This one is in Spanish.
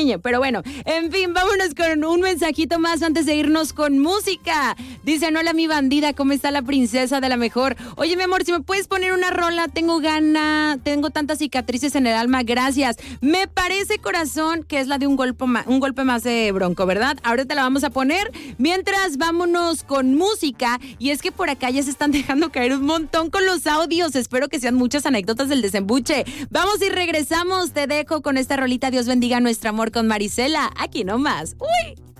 Pero bueno, en fin, vámonos con un mensajito más antes de irnos con música. Dicen, hola mi bandida, ¿cómo está la princesa de la mejor? Oye, mi amor, si me puedes poner una rola, tengo tantas cicatrices en el alma, gracias. Me parece, corazón, que es la de un golpe más de bronco, ¿verdad? Ahora te la vamos a poner. Mientras, vámonos con música. Y es que por acá ya se están dejando caer un montón con los audios. Espero que sean muchas anécdotas del desembuche. Vamos y regresamos. Te dejo con esta rolita. Dios bendiga nuestro amor con Marisela. Aquí nomás. ¡Uy!